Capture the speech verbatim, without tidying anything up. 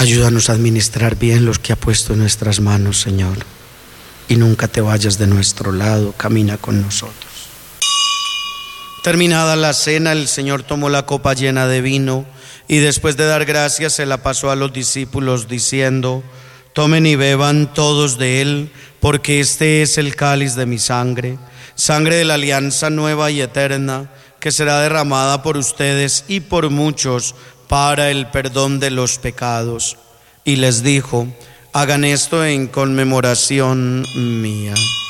Ayúdanos a administrar bien los que ha puesto en nuestras manos, Señor. Y nunca te vayas de nuestro lado, camina con nosotros. Terminada la cena, el Señor tomó la copa llena de vino y después de dar gracias se la pasó a los discípulos diciendo: tomen y beban todos de él, porque este es el cáliz de mi sangre, sangre de la alianza nueva y eterna, que será derramada por ustedes y por muchos para el perdón de los pecados. Y les dijo: hagan esto en conmemoración mía.